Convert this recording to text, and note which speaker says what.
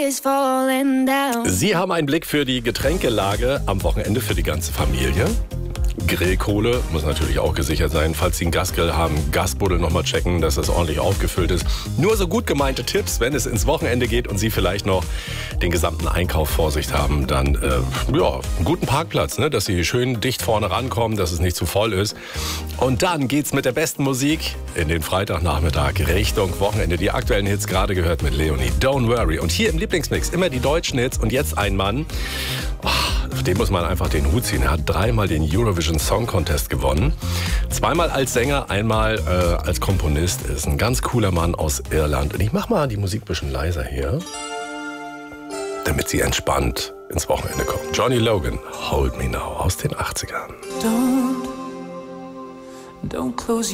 Speaker 1: Sie haben einen Blick für die Getränkelage am Wochenende für die ganze Familie. Grillkohle muss natürlich auch gesichert sein. Falls Sie einen Gasgrill haben, Gasbuddel nochmal checken, dass das ordentlich aufgefüllt ist. Nur so gut gemeinte Tipps, wenn es ins Wochenende geht und Sie vielleicht noch den gesamten Einkauf vor sich haben, dann einen guten Parkplatz, ne? Dass Sie schön dicht vorne rankommen, dass es nicht zu voll ist. Und dann geht's mit der besten Musik in den Freitagnachmittag Richtung Wochenende. Die aktuellen Hits gerade gehört mit Leonie, Don't Worry. Und hier im Lieblingsmix immer die deutschen Hits und jetzt ein Mann. Auf den muss man einfach den Hut ziehen. Er hat 3-mal den Eurovision Song Contest gewonnen. 2-mal als Sänger, einmal als Komponist. Ist ein ganz cooler Mann aus Irland. Und ich mach mal die Musik ein bisschen leiser hier, damit sie entspannt ins Wochenende kommt. Johnny Logan, Hold Me Now aus den 80ern.
Speaker 2: Don't close